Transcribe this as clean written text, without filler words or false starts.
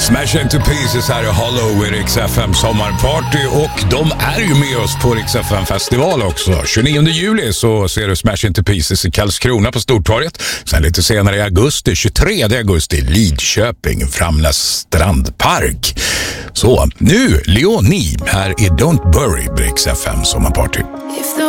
Smash Into Pieces här i Hollow i Rix FM sommarparty, och de är ju med oss på Rix FM festival också. 29 juli så ser du Smash Into Pieces i Karlskrona på Stortorget. Sen lite senare i augusti, 23 augusti, Lidköping, Framnäs strandpark. Så nu, Leonie, här är Don't Bury Rix FM sommarparty.